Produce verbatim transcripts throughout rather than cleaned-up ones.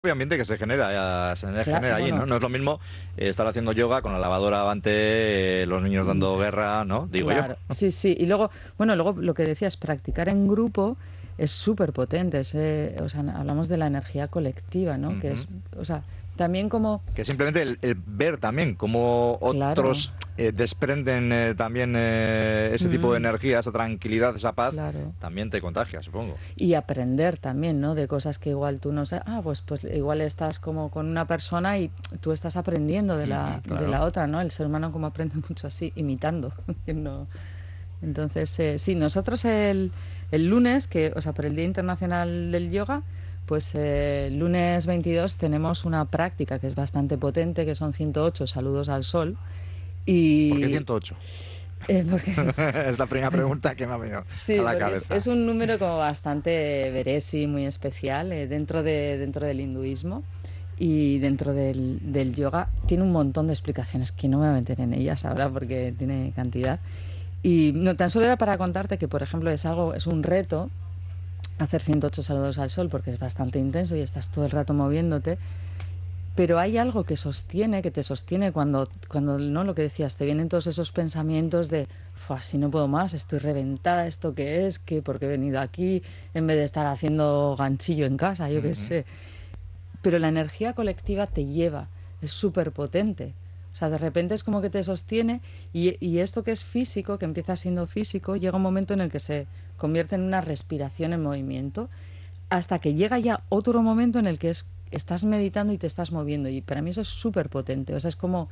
ambiente que se genera, se Claro, genera allí, ¿no? bueno, No es lo mismo eh, estar haciendo yoga con la lavadora avante, eh, los niños mm, dando guerra, ¿no? Digo yo. claro, sí, sí. Y luego, bueno, luego lo que decías, practicar en grupo es súper potente. Es, eh, o sea, hablamos de la energía colectiva, ¿no? Que Ujú. es, o sea, también como, Que simplemente el, el ver también cómo claro, otros eh, desprenden eh, también eh, ese tipo de mm, energía, esa tranquilidad, esa paz, claro. también te contagia, supongo. Y aprender también, ¿no? De cosas que igual tú no sabes. Ah, pues, pues igual estás como con una persona y tú estás aprendiendo de Ujú, la, de claro. la otra, ¿no? El ser humano como aprende mucho así, imitando. Que no. Entonces, eh, sí, nosotros el, el lunes, que, o sea, por el Día Internacional del Yoga, pues eh, el lunes veintidós tenemos una práctica que es bastante potente, que son ciento ocho saludos al sol. ¿Por qué Y ciento ocho? eh, porque Es la primera pregunta que me ha venido a sí, la porque es, es cabeza. un número como bastante veresi, muy especial eh, dentro de, dentro del hinduismo y dentro del, del yoga. Tiene un montón de explicaciones que no me voy a meter en ellas ahora porque tiene cantidad. Y no tan solo era para contarte que, por ejemplo, es algo, es un reto hacer ciento ocho saludos al sol porque es bastante intenso y estás todo el rato moviéndote, pero hay algo que sostiene, que te sostiene cuando, cuando no lo que decías, te vienen todos esos pensamientos de, "Fua, si no puedo más, estoy reventada, ¿esto qué es? ¿Qué? ¿Por qué he venido aquí? En vez de estar haciendo ganchillo en casa, yo qué Ujú. sé". Pero la energía colectiva te lleva, es súper potente. O sea, de repente es como que te sostiene y, y esto que es físico, que empieza siendo físico, llega un momento en el que se convierte en una respiración en movimiento, hasta que llega ya otro momento en el que es, estás meditando y te estás moviendo. Y para mí eso es súper potente. O sea, es como,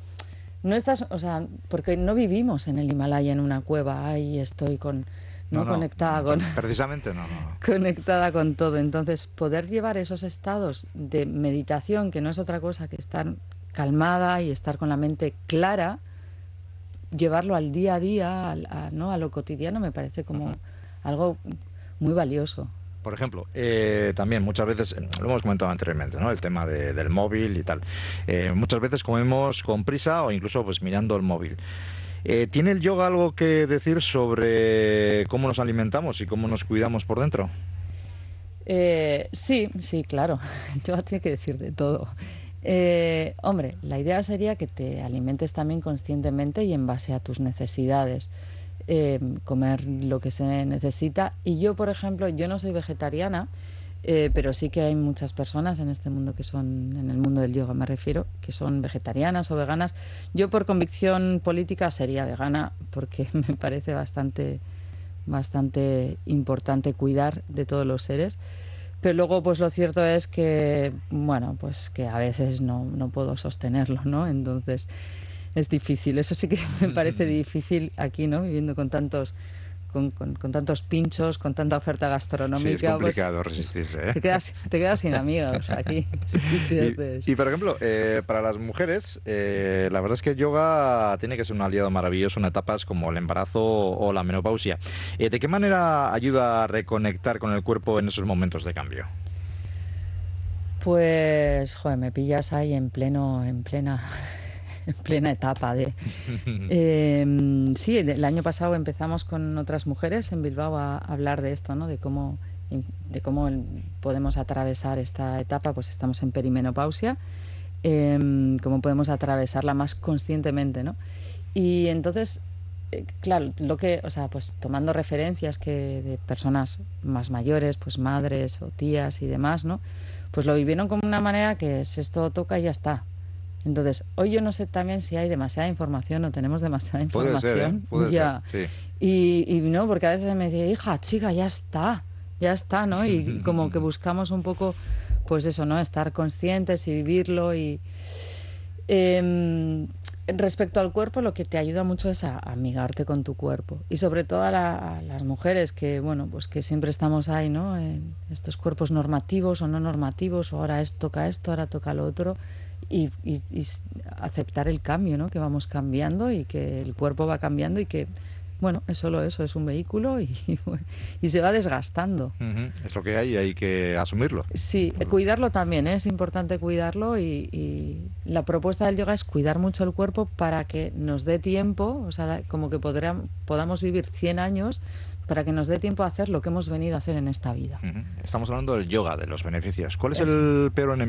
no estás, o sea, porque no vivimos en el Himalaya en una cueva, ahí estoy con, No, no no, conectada con, pre- precisamente no, no, no. conectada con todo. Entonces, poder llevar esos estados de meditación, que no es otra cosa que estar calmada y estar con la mente clara, llevarlo al día a día, al- a, ¿no? a lo cotidiano, me parece Ujú. como algo muy valioso. Por ejemplo, eh, también muchas veces, eh, lo hemos comentado anteriormente, ¿no? El tema de- del móvil y tal. Eh, muchas veces comemos con prisa o incluso pues mirando el móvil. Eh, ¿tiene el yoga algo que decir sobre cómo nos alimentamos y cómo nos cuidamos por dentro? Eh, sí, sí, claro. Yo tiene que decir de todo. Eh, hombre, la idea sería que te alimentes también conscientemente y en base a tus necesidades. Eh, comer lo que se necesita. Y yo, por ejemplo, yo no soy vegetariana, eh, pero sí que hay muchas personas en este mundo que son, en el mundo del yoga me refiero, que son vegetarianas o veganas. Yo por convicción política sería vegana porque me parece bastante bastante importante cuidar de todos los seres. Pero luego, pues lo cierto es que, bueno, pues que a veces no, no puedo sostenerlo, ¿no? Entonces es difícil. Eso sí que me parece difícil aquí, ¿no? Viviendo con tantos, con, con, con tantos pinchos, con tanta oferta Sí, es gastronómica, pues, complicado pues resistirse, ¿eh? te quedas, te quedas sin amigos aquí. Si te Y, haces. y, por ejemplo, eh, para las mujeres, eh, la verdad es que el yoga tiene que ser un aliado maravilloso en etapas como el embarazo o la menopausia. Eh, ¿de qué manera ayuda a reconectar con el cuerpo en esos momentos de cambio? Pues, joder, me pillas ahí en pleno, en plena, en plena etapa de. Eh, sí, el año pasado empezamos con otras mujeres en Bilbao a, a hablar de esto, ¿no? De cómo, de cómo el- podemos atravesar esta etapa, pues estamos en perimenopausia, eh, cómo podemos atravesarla más conscientemente, ¿no? Y entonces, eh, claro, lo que, o sea, pues tomando referencias que de personas más mayores, pues madres o tías y demás, ¿no? Pues lo vivieron como una manera que es esto toca y ya está. Entonces, hoy yo no sé también si hay demasiada información o tenemos demasiada Puede ser, ¿eh? información, Puede ser, ya. sí. Y, y no, porque a veces me dice, hija, chica, ya está, ya está, ¿no? Y, y como que buscamos un poco, pues eso, ¿no? Estar conscientes y vivirlo y... Eh, respecto al cuerpo, lo que te ayuda mucho es a, a amigarte con tu cuerpo. Y sobre todo a, la, a las mujeres que, bueno, pues que siempre estamos ahí, ¿no? En estos cuerpos normativos o no normativos, o ahora es, toca esto, ahora toca lo otro. Y, y, y aceptar el cambio, ¿no? Que vamos cambiando y que el cuerpo va cambiando y que, bueno, es solo eso, es un vehículo y, y se va desgastando. Ujú, es lo que hay y hay que asumirlo. Sí, cuidarlo también, ¿eh? Es importante cuidarlo y, y la propuesta del yoga es cuidar mucho el cuerpo para que nos dé tiempo, o sea, como que podrá- podamos vivir cien años, para que nos dé tiempo a hacer lo que hemos venido a hacer en esta vida. Uh-huh. Estamos hablando del yoga, de los beneficios. ¿Cuál es Eso. el peor enemigo